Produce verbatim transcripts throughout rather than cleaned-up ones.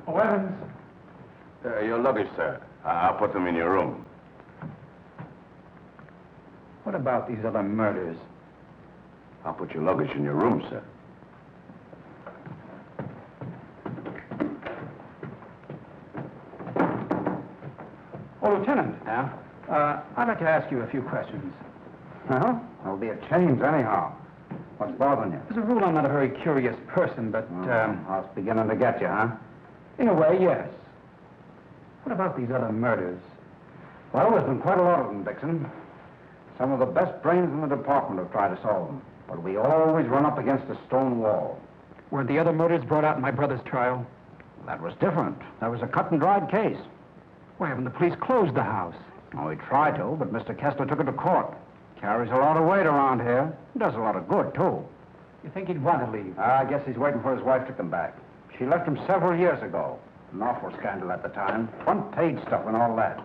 Oh, Evans. Uh, your luggage, sir. I'll put them in your room. What about these other murders? I'll put your luggage in your room, sir. Oh, Lieutenant. Yeah? Uh, I'd like to ask you a few questions. Well, there'll be a change anyhow. What's bothering you? As a rule, I'm not a very curious person, but, Oh, um, I was beginning to get you, huh? in a way, yes. What about these other murders? Well, there's been quite a lot of them, Dixon. Some of the best brains in the department have tried to solve them. But we always run up against a stone wall. Weren't the other murders brought out in my brother's trial? That was different. That was a cut-and-dried case. Why haven't the police closed the house? Oh, we tried to, but Mister Kessler took it to court. Carries a lot of weight around here. Does a lot of good, too. You think he'd want to leave? I guess he's waiting for his wife to come back. She left him several years ago. An awful scandal at the time. Front-page stuff and all that.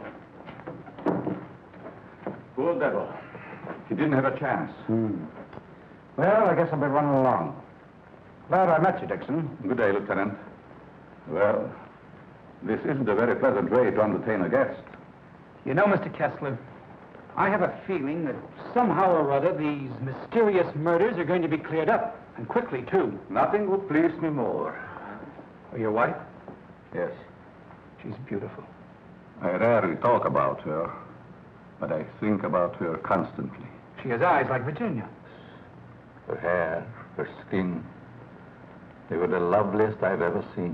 Poor devil. He didn't have a chance. Hmm. Well, I guess I'll be running along. Glad I met you, Dixon. Good day, Lieutenant. Well, this isn't a very pleasant way to entertain a guest. You know, Mister Kessler, I have a feeling that somehow or other these mysterious murders are going to be cleared up, and quickly, too. Nothing would please me more. Oh, your wife? Yes. She's beautiful. I rarely talk about her, but I think about her constantly. She has eyes like Virginia. Her hair, her skin, they were the loveliest I've ever seen.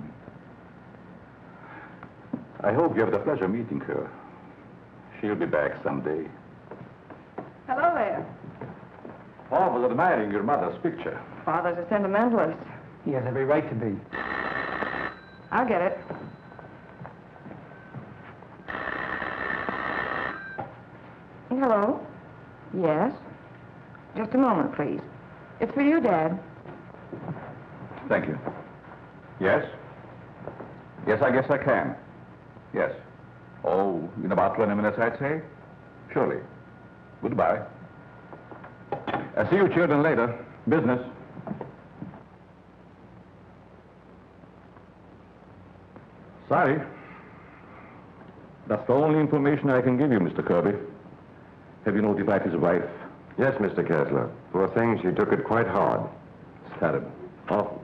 I hope you have the pleasure meeting her. She'll be back someday. Hello there. Paul was admiring your mother's picture. Father's a sentimentalist. He has every right to be. I'll get it. Hello? Yes? Just a moment, please. It's for you, Dad. Thank you. Yes? Yes, I guess I can. Yes. Oh, in about twenty minutes, I'd say? Surely. Goodbye. I'll see you children later. Business. Sorry. That's the only information I can give you, Mister Kirby. Have you notified his wife? Yes, Mister Kessler. Poor thing, she took it quite hard. It's terrible. Awful.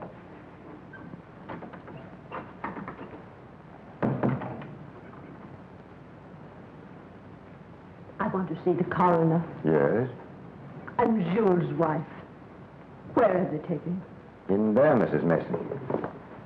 I want to see the coroner. Yes? I'm Jules' wife. Where are they taking? In there, Missus Mason.